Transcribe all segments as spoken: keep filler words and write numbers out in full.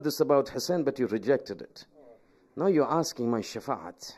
this about Hussein, but you rejected it. Now you're asking my shafa'at.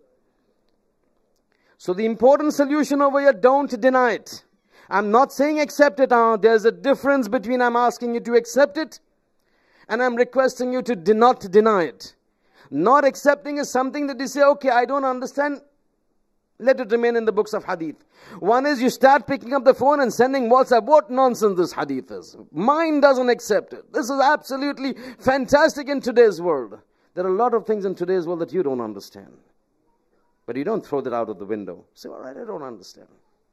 So the important solution over here, don't deny it. I'm not saying accept it. Uh, there's a difference between I'm asking you to accept it and I'm requesting you to de- not deny it. Not accepting is something that you say, okay, I don't understand. Let it remain in the books of hadith. One is you start picking up the phone and sending WhatsApp. What nonsense this hadith is. Mine doesn't accept it. This is absolutely fantastic in today's world. There are a lot of things in today's world that you don't understand. But you don't throw that out of the window. Say, all right, I don't understand.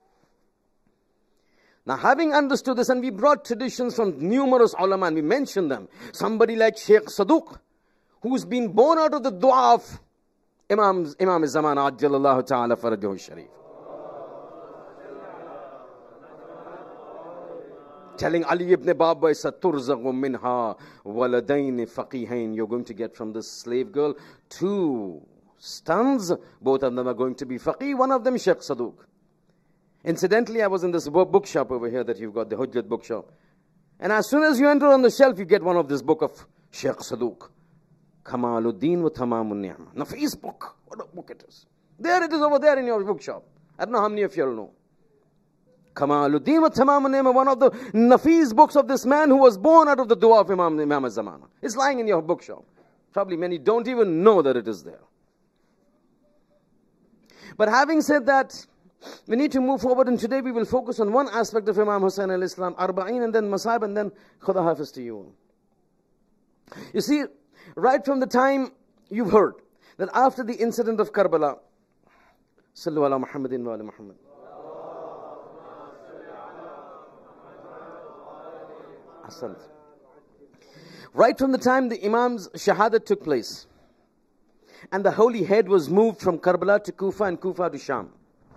Now, having understood this, and we brought traditions from numerous ulama, and we mentioned them. Somebody like Shaykh Saduq, who's been born out of the dua of Imam, Imam Zaman, Ajjalallahu Ta'ala Farajahu Sharif. Telling Ali ibn Baba, Saturzagu minha waladaini faqihain. You're going to get from this slave girl two sons. Both of them are going to be faqih. One of them Shaykh Saduq. Incidentally, I was in this bookshop over here that you've got, the Hujjat bookshop. And as soon as you enter on the shelf, you get one of this book of Shaykh Saduq. Kamaluddin wa Tamamun Ni'mah. Nafis book. What a book it is. There it is over there in your bookshop. I don't know how many of you all know. Kamaluddin wa Tamamun Ni'mah, one of the Nafis books of this man who was born out of the dua of Imam, Imam al-Zamana. It's lying in your bookshop. Probably many don't even know that it is there. But having said that, we need to move forward, and today we will focus on one aspect of Imam Hussain al-Islam, Arba'in, and then Masab, and then Khuda Hafiz to you. You see, right from the time you've heard that after the incident of Karbala, Sallu ala Muhammadin wa ala Muhammad. Right from the time the Imam's Shahadat took place, and the holy head was moved from Karbala to Kufa and Kufa to Sham.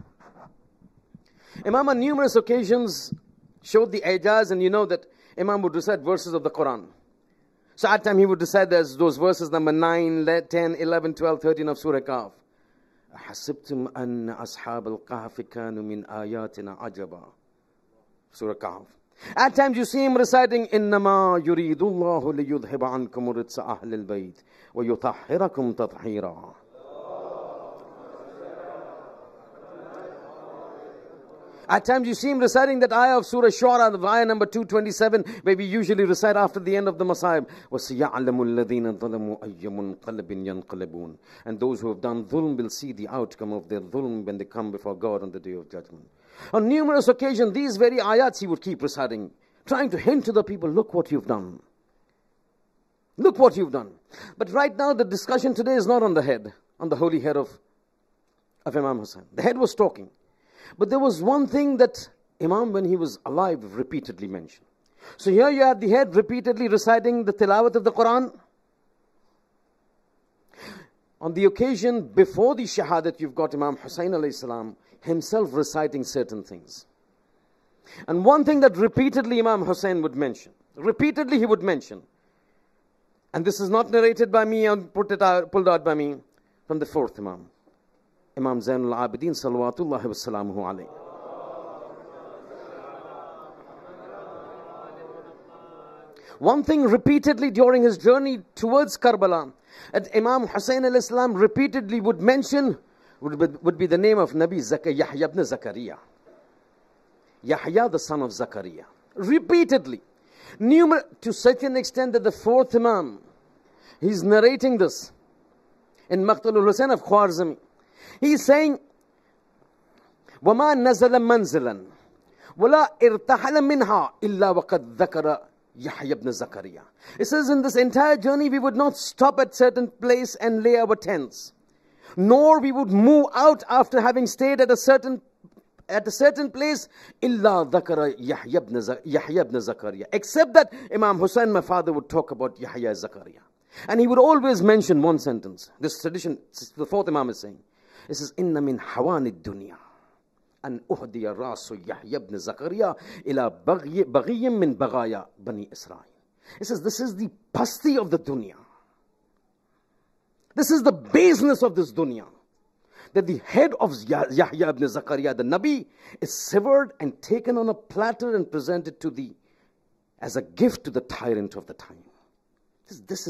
Imam on numerous occasions showed the ijaz, and you know that Imam would recite verses of the Quran. So at time he would recite those verses number nine, ten, eleven, twelve, thirteen of Surah Kahf. أَحَسِبْتُمْ أَنَّ أَصْحَابَ الْقَهْفِ كَانُوا مِنْ آيَاتِنَا عَجَبًا. Surah Kahf. At times you see him reciting, إِنَّمَا يُرِيدُ اللَّهُ لِيُذْهِبَ عَنْكُمُ رِجْسَ أَهْلِ الْبَيْتِ وَيُطَهِّرَكُمْ تَطْهِيرًا. At times you see him reciting that ayah of Surah Shura, the ayah number two twenty-seven, where we usually recite after the end of the Masa'ib. وَسَيَعْلَمُ الَّذِينَ ظَلَمُوا أَيَّ مُنْقَلَبٍ يَنْقَلِبُونَ. And those who have done dhulm will see the outcome of their dhulm when they come before God on the day of judgment. On numerous occasions, these very ayats he would keep reciting, trying to hint to the people, look what you've done. Look what you've done. But right now the discussion today is not on the head, on the holy head of, of Imam Hussain. The head was talking. But there was one thing that Imam, when he was alive, repeatedly mentioned. So here you have the head repeatedly reciting the tilawat of the Quran. On the occasion before the shahadat, you've got Imam Hussain alayhi salam himself reciting certain things. And one thing that repeatedly Imam Hussain would mention, repeatedly he would mention, and this is not narrated by me and put it out, pulled out by me, from the fourth Imam, Imam Zainul Abidin salawatullahi wa salamuhu alayhi. One thing repeatedly during his journey towards Karbala, that Imam Hussain al-Islam repeatedly would mention, would be, would be the name of Nabi Zaka, Yahya ibn Zakaria. Yahya, the son of Zakaria. Repeatedly. Numer- to such an extent that the fourth Imam, he's narrating this in Maqtalul Hussain of Khwarizmi. He's saying, وَمَا نَزَلَ مَنْزِلًا وَلَا إِرْتَحَلَ مِنْهَا إِلَّا وَقَدْ ذَكَرَ يَحْيَى ibn Zakaria. It says in this entire journey we would not stop at certain place and lay our tents, nor we would move out after having stayed at a certain at a certain place, إِلَّا ذَكَرَ يَحْيَى ibn Yahya ibn Zakaria. Except that Imam Hussain, my father, would talk about Yahya Zakaria. And he would always mention one sentence. This tradition, the fourth Imam is saying, it says, إِنَّ مِنْ حَوَانِ الدُّنْيَا أَنْ أُهْدِيَ رَاسُ يَحْيَى ibn Zakaria إِلَى بَغِيٍّ مِّن بَغَايَا بَنِي إِسْرَائِيل. It says, this is the pasti of the dunya. This is the baseness of this dunya. That the head of Yahya ibn Zakaria, the Nabi, is severed and taken on a platter and presented to the, as a gift to the tyrant of the time. This, this is